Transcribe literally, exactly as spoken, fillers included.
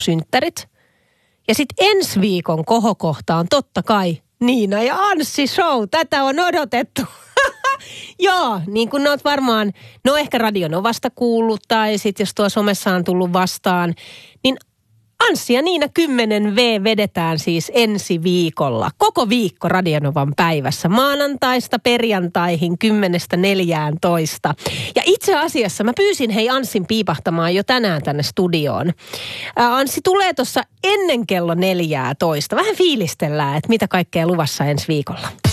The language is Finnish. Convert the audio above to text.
synttärit. Ja sitten ensi viikon kohokohta on totta kai Niina ja Anssi show. Tätä on odotettu. Joo, niin kuin oot varmaan, no ehkä Radionovasta kuullut tai sitten jos tuo somessa on tullut vastaan, niin Anssi ja Niina kymmenen vuotta vedetään siis ensi viikolla. Koko viikko Radionovan päivässä. Maanantaista perjantaihin kymmenestä neljääntoista. Ja itse asiassa mä pyysin hei Anssin piipahtamaan jo tänään tänne studioon. Ää, Anssi tulee tuossa ennen kello neljätoista. Vähän fiilistellään, että mitä kaikkea luvassa ensi viikolla.